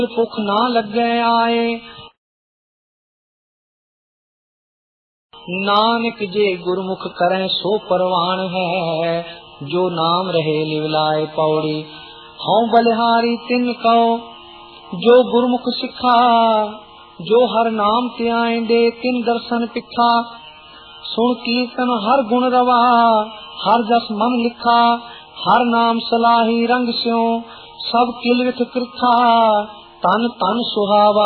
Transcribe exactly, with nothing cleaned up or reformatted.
ਭੁੱਖ ਨਾ ਲੱਗੇ ਆਏ। ਨਾਨਕ ਜੇ ਗੁਰਮੁਖ ਕਰੇ ਸੋ ਪਰਵਾਨ ਹੈ। ਜੋ ਨਾਮ ਰਹੇ ਲਿਵਲਾਏ ਪੌੜੀ। ਹਉ ਬਲਿਹਾਰੀ ਤਿਨ ਕਉ ਜੋ ਗੁਰਮੁਖ ਸਿੱਖਾ। ਜੋ ਹਰ ਨਾਮ ਧਿਆਇਂਦੇ ਤਿਨ ਦਰਸ਼ਨ ਪਿੱਖਾ। ਸੁਣ ਕੀਰਤਨ ਹਰ ਗੁਣ ਰਵਾ ਹਰ ਜਸ ਮਨ ਲਿਖਾ। ਹਰ ਨਾਮ ਸਲਾਹੀ ਰੰਗ ਸਿਉ ਸਭ ਕਿਲ ਵਿਥ ਕ੍ਰਿਥਾ। ਤਨ ਤਨ ਸੁਹਾਵਾ